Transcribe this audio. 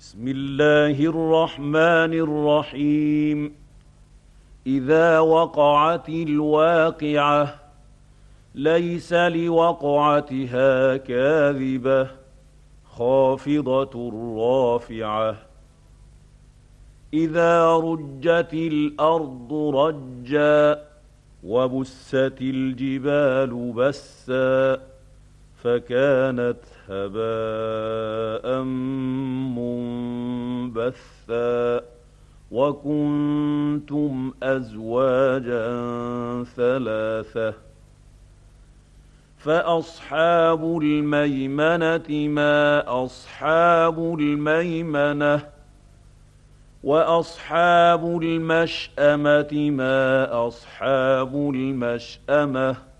بسم الله الرحمن الرحيم. إذا وقعت الواقعة ليس لوقعتها كاذبة خافضة رافعة. إذا رجت الأرض رجا وبست الجبال بسا فكانت هباء منبثا وكنتم أزواجا ثلاثة فأصحاب الميمنة ما أصحاب الميمنة وأصحاب المشأمة ما أصحاب المشأمة